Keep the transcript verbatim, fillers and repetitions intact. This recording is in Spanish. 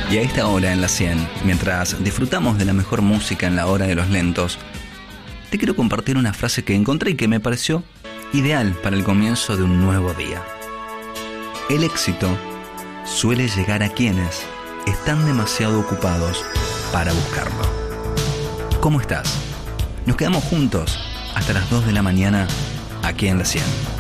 Y a esta hora en la cien, mientras disfrutamos de la mejor música en la hora de los lentos, te quiero compartir una frase que encontré y que me pareció ideal para el comienzo de un nuevo día. El éxito suele llegar a quienes están demasiado ocupados para buscarlo. ¿Cómo estás? Nos quedamos juntos hasta las dos de la mañana aquí en la cien.